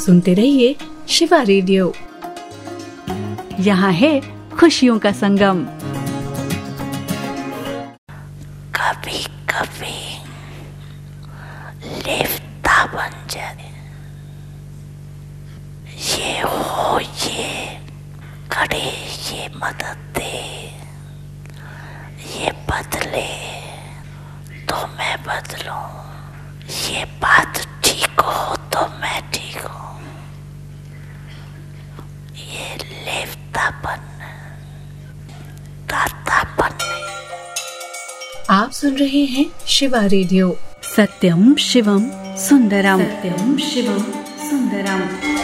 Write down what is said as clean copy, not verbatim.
सुनते रहिए शिवा रेडियो। यहाँ है खुशियों का संगम। कभी कभी लिफ्ता बन जाए, ये हो ये करे, ये मदद दे, ये बदले तो मैं बदलूं, ये बात ठीक हो तो मैं ठीक हूँ, ये लिफ्तापन दातापन। आप सुन रहे हैं शिवा रेडियो। सत्यम शिवम सुंदरम, सत्यम शिवम सुंदरम।